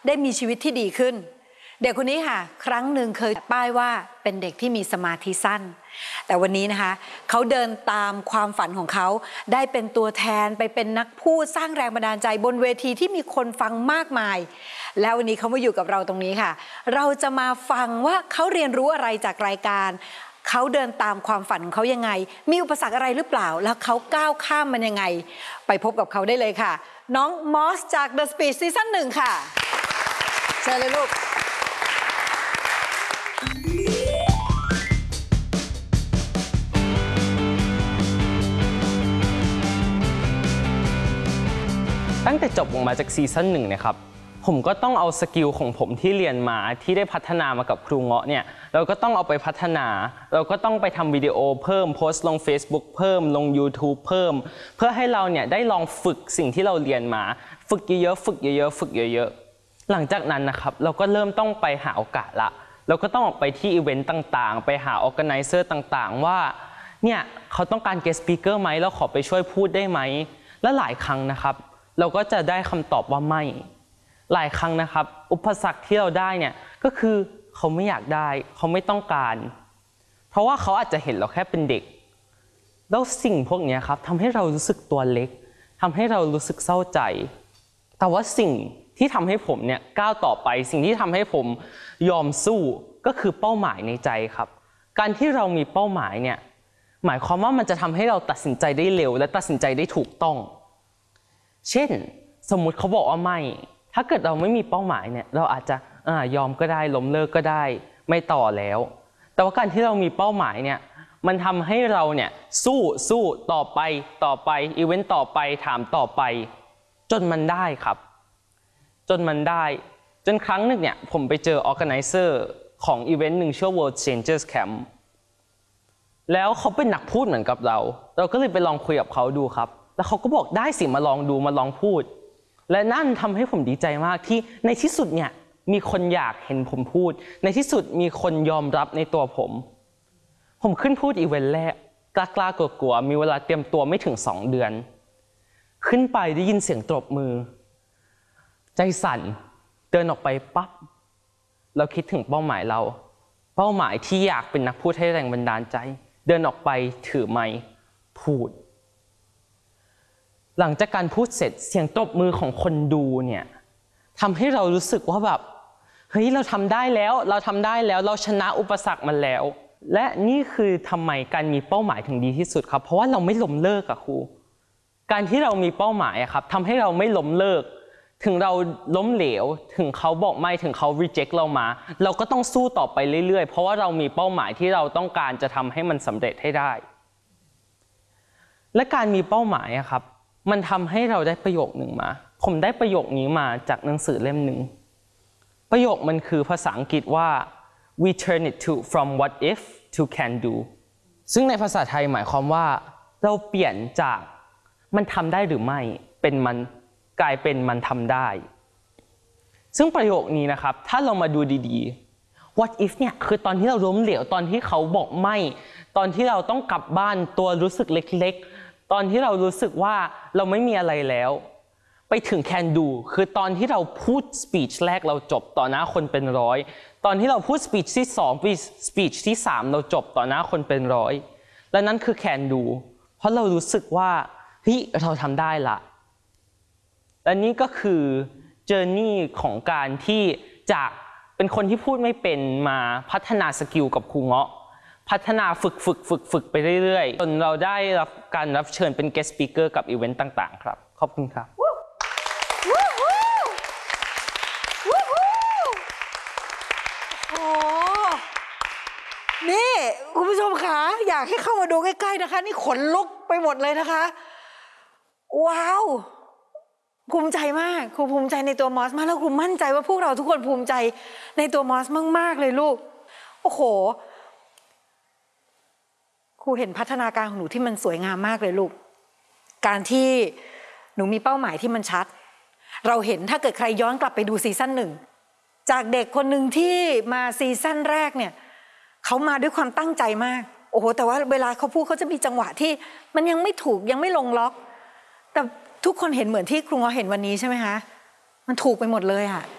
ได้มีชีวิตที่ดีขึ้นเด็กคนนี้ค่ะครั้งหนึ่งเคยป้ายว่าเป็นเด็กที่มีสมาธิสั้นแต่วันนี้นะคะเขาเดินตามความฝันของเขาได้เป็นตัวแทนไปเป็นนักพูดสร้างแรงบันดาลใจบนเวทีที่มีคนฟังมากมายแล้ววันนี้เขามาอยู่กับเราตรงนี้ค่ะเราจะมาฟังว่าเขาเรียนรู้อะไรจากรายการเขาเดินตามความฝันของเขายังไงมีอุปสรรคอะไรหรือเปล่าแล้วเขาก้าวข้ามมันยังไงไปพบกับเขาได้เลยค่ะน้องมอสจาก The Speech ซีซั่น 1ค่ะเชิญเลยลูกตั้งแต่จบออกมาจากซีซั่น 1นะครับผมก็ต้องเอาสกิลของผมที่เรียนมาที่ได้พัฒนามากับครูเงาะเนี่ยเราก็ต้องเอาไปพัฒนาเราก็ต้องไปทำวิดีโอเพิ่มโพสต์ลง Facebook เพิ่มลง YouTube เพิ่มเพื่อให้เราเนี่ยได้ลองฝึกสิ่งที่เราเรียนมาฝึกเยอะๆฝึกเยอะๆฝึกเยอะๆหลังจากนั้นนะครับเราก็เริ่มต้องไปหาโอกาสละเราก็ต้องออกไปที่อีเวนต์ต่างๆไปหา organizer ต่างๆว่าเนี่ยเขาต้องการ guest speaker ไหมเราขอไปช่วยพูดได้ไหมและหลายครั้งนะครับเราก็จะได้คำตอบว่าไม่หลายครั้งนะครับอุปสรรคที่เราได้เนี่ยก็คือเขาไม่อยากได้เขาไม่ต้องการเพราะว่าเขาอาจจะเห็นเราแค่เป็นเด็กแล้วสิ่งพวกนี้ครับทำให้เรารู้สึกตัวเล็กทำให้เรารู้สึกเศร้าใจแต่ว่าสิ่งที่ทำให้ผมเนี่ยก้าวต่อไปสิ่งที่ทำให้ผมยอมสู้ก็คือเป้าหมายในใจครับการที่เรามีเป้าหมายเนี่ยหมายความว่ามันจะทำให้เราตัดสินใจได้เร็วและตัดสินใจได้ถูกต้องเช่นสมมุติเขาบอกว่าไม่ถ้าเกิดเราไม่มีเป้าหมายเนี่ยเราอาจจะยอมก็ได้ล้มเลิกก็ได้ไม่ต่อแล้วแต่ว่าการที่เรามีเป้าหมายเนี่ยมันทำให้เราเนี่ยสู้ต่อไปอีเวนต์ต่อไปถามต่อไปจนมันได้ครับจนมันได้จนครั้งหนึ่งเนี่ยผมไปเจอ organizer ของอีเวนต์หนึ่งชื่อ World Changers Camp แล้วเขาเป็นนักพูดเหมือนกับเราก็เลยไปลองคุยกับเขาดูครับแล้วเขาก็บอกได้สิมาลองดูมาลองพูดและนั่นทำให้ผมดีใจมากที่ในที่สุดเนี่ยมีคนอยากเห็นผมพูดในที่สุดมีคนยอมรับในตัวผมขึ้นพูดอีเวนต์แรกกล้ากลัวมีเวลาเตรียมตัวไม่ถึง2 เดือนขึ้นไปได้ยินเสียงตบมือใจสั่นเดินออกไปปั๊บเราคิดถึงเป้าหมายเราเป้าหมายที่อยากเป็นนักพูดให้แรงบันดาลใจเดินออกไปถือไมค์พูดหลังจากการพูดเสร็จเสียงตบมือของคนดูเนี่ยทำให้เรารู้สึกว่าแบบเฮ้ยเราทำได้แล้วเราชนะอุปสรรคมันแล้วและนี่คือทำไมการมีเป้าหมายถึงดีที่สุดครับเพราะว่าเราไม่ล้มเลิกอะครูการที่เรามีเป้าหมายอะครับทำให้เราไม่ล้มเลิกถึงเราล้มเหลวถึงเขาบอกไม่ถึงเขา reject เรามาเราก็ต้องสู้ต่อไปเรื่อยๆเพราะว่าเรามีเป้าหมายที่เราต้องการจะทำให้มันสำเร็จให้ได้และการมีเป้าหมายอะครับมันทำให้เราได้ประโยคหนึ่งมาผมได้ประโยคนี้มาจากหนังสือเล่มหนึ่งประโยคมันคือภาษาอังกฤษว่า we turn it to from what if to can do ซึ่งในภาษาไทยหมายความว่าเราเปลี่ยนจากมันทำได้หรือไม่เป็นมันกลายเป็นมันทำได้ซึ่งประโยคนี้นะครับถ้าเรามาดูดีๆ what if เนี่ยคือตอนที่เราล้มเหลวตอนที่เขาบอกไม่ตอนที่เราต้องกลับบ้านตัวรู้สึกเล็กๆตอนที่เรารู้สึกว่าเราไม่มีอะไรแล้วไปถึง can do คือตอนที่เราพูด speech แรกเราจบต่อหน้าคนเป็นร้อยตอนที่เราพูด speech ที่2 speech ที่3เราจบต่อหน้าคนเป็นร้อยและนั่นคือ can do เพราะเรารู้สึกว่าเฮ้ยเราทำได้ละและนี่ก็คือ journey ของการที่จากเป็นคนที่พูดไม่เป็นมาพัฒนาสกิลกับครูเงาะพัฒนาฝึกไปเรื่อยๆจนเราได้รับการรับเชิญเป็น guest speaker กับอีเวนต์ต่างๆครับขอบคุณครับนี่คุณผู้ชมคะอยากให้เข้ามาดูใกล้ๆนะคะนี่ขนลุกไปหมดเลยนะคะว้าวภูมิใจมากครูภูมิใจในตัวมอสมากแล้วครูมั่นใจว่าพวกเราทุกคนภูมิใจในตัวมอสมากๆเลยลูกโอ้โหครูเห็นพัฒนาการของหนูที่มันสวยงามมากเลยลูกการที่หนูมีเป้าหมายที่มันชัดเราเห็นถ้าเกิดใครย้อนกลับไปดูซีซั่น 1จากเด็กคนหนึ่งที่มาซีซั่นแรกเนี่ยเขามาด้วยความตั้งใจมากโอ้โหแต่ว่าเวลาเขาพูดเขาจะมีจังหวะที่มันยังไม่ถูกยังไม่ลงล็อกแต่ทุกคนเห็นเหมือนที่ครูเงาะเห็นวันนี้ใช่ไหมคะมันถูกไปหมดเลยอะ